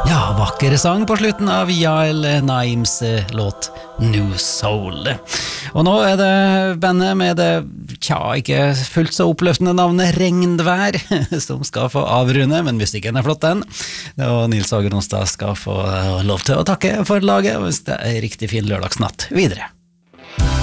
Ja, vakker sang på slutten av Yael Naims låt New Soul. Og nå det bandet med det, ikke fullt så oppløftende navnet Regnvær, som skal få avrunde, men musikken flott den. Og Nils Åge Ronstad skal få lov til å takke for laget, og hvis det riktig fin lørdagsnatt videre.